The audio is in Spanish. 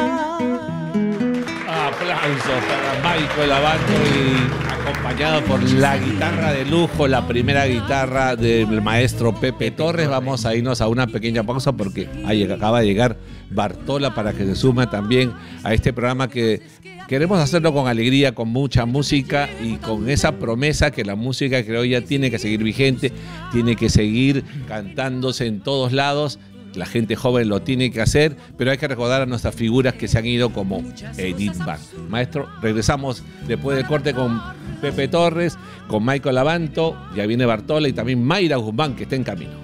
Aplausos para Michael Abanto y acompañado por la guitarra de lujo, la primera guitarra del maestro Pepe Torres. Vamos a irnos a una pequeña pausa porque acaba de llegar Bartola para que se sume también a este programa que queremos hacerlo con alegría, con mucha música y con esa promesa que la música criolla tiene que seguir vigente, tiene que seguir cantándose en todos lados. La gente joven lo tiene que hacer, pero hay que recordar a nuestras figuras que se han ido como Edith Bach. Maestro, regresamos después del corte con Pepe Torres, con Michael Abanto, ya viene Bartola y también Mayra Guzmán, que está en camino.